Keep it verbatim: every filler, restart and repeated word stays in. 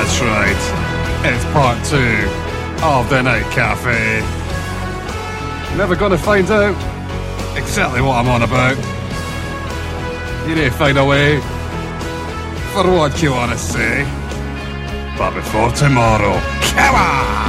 That's right. It's part two of the Night Cafe. Never gonna find out exactly what I'm on about. You need to find a way for what you want to say. But before tomorrow, come on!